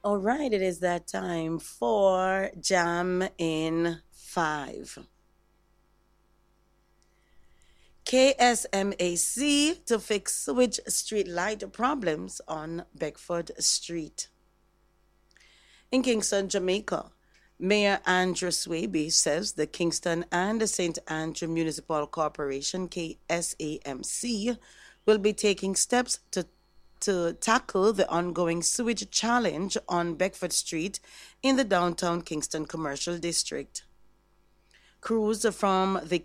All right, it is that time for Jam in 5. KSMAC to fix sewage street light problems on Beckford Street. In Kingston, Jamaica, Mayor Andrew Swaby says the Kingston and the St. Andrew Municipal Corporation, KSAMC, will be taking steps to tackle the ongoing sewage challenge on Beckford Street in the downtown Kingston Commercial District. Crews from the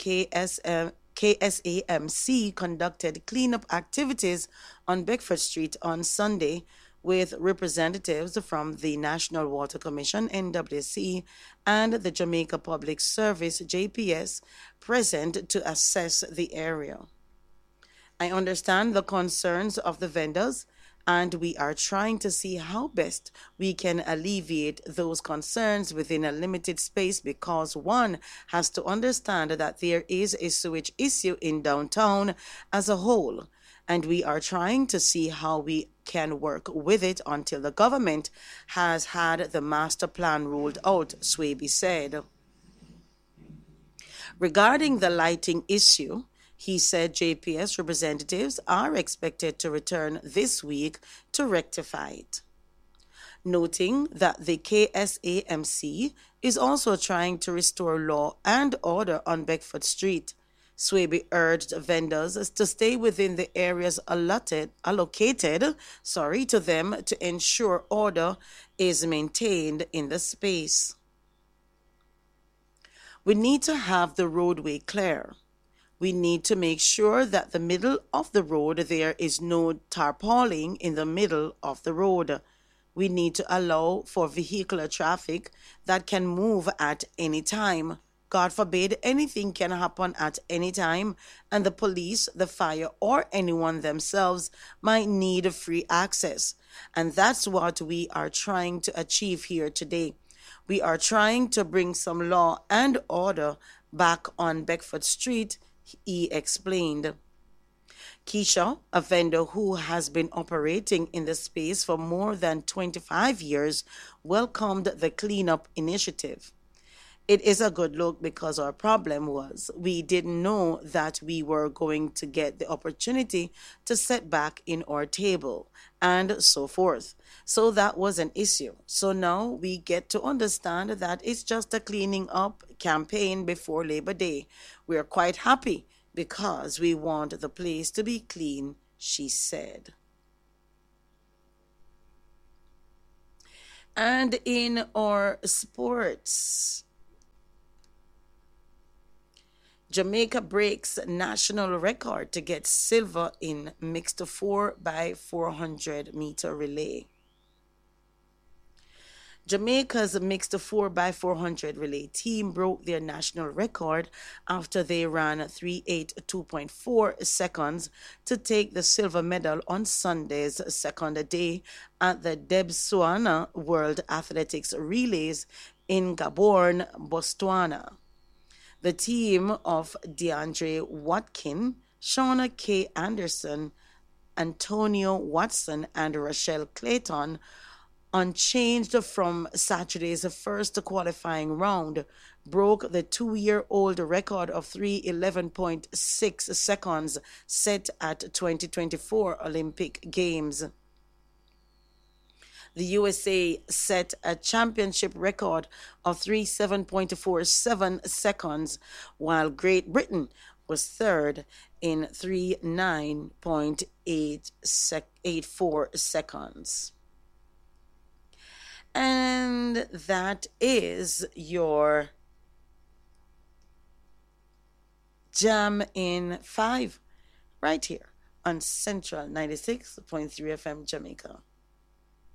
KSAMC conducted cleanup activities on Beckford Street on Sunday with representatives from the National Water Commission (NWC) and the Jamaica Public Service (JPS) present to assess the area. I understand the concerns of the vendors, and we are trying to see how best we can alleviate those concerns within a limited space because one has to understand that there is a sewage issue in downtown as a whole, and we are trying to see how we can work with it until the government has had the master plan ruled out, Swaby said. Regarding the lighting issue, he said JPS representatives are expected to return this week to rectify it. Noting that the KSAMC is also trying to restore law and order on Beckford Street, Swaby urged vendors to stay within the areas allocated to them to ensure order is maintained in the space. We need to have the roadway clear. We need to make sure that the middle of the road there is no tarpaulin in the middle of the road. We need to allow for vehicular traffic that can move at any time. God forbid anything can happen at any time, and the police, the fire, or anyone themselves might need free access. And that's what we are trying to achieve here today. We are trying to bring some law and order back on Beckford Street, he explained. Keisha, a vendor who has been operating in the space for more than 25 years, welcomed the cleanup initiative. It is a good look because our problem was we didn't know that we were going to get the opportunity to set back in our table and so forth. So that was an issue. So now we get to understand that it's just a cleaning up campaign before Labor Day. We're quite happy because we want the place to be clean, she said. And in our sports, Jamaica breaks national record to get silver in mixed 4x400 meter relay. Jamaica's mixed 4x400 relay team broke their national record after they ran 3:82.4 seconds to take the silver medal on Sunday's second day at the Debswana World Athletics Relays in Gaborone, Botswana. The team of DeAndre Watkin, Shauna K. Anderson, Antonio Watson, and Rochelle Clayton, unchanged from Saturday's first qualifying round, broke the 2-year-old record of 3:11.6 seconds set at 2024 Olympic Games. The USA set a championship record of 3:7.47 seconds, while Great Britain was third in 3:9.84 seconds. And that is your Jam in 5 right here on Central 96.3 FM Jamaica.